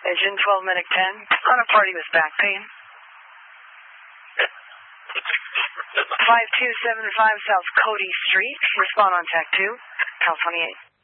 Engine 12 Medic 10 on a party with back pain. 5275 South Cody Street. Respond on TAC 2, Cal 28.